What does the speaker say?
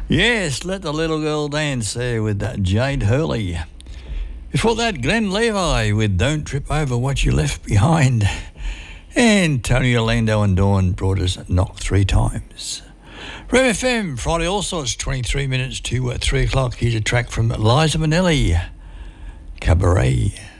Yes, Let the Little Girl Dance there with Jade Hurley. Before that, Glenn Levi with Don't Trip Over What You Left Behind. And Tony Orlando and Dawn brought us Knock 3 Times. Rem FM, Friday All Sorts, 23 minutes to 3 o'clock. Here's a track from Liza Minnelli, Cabaret.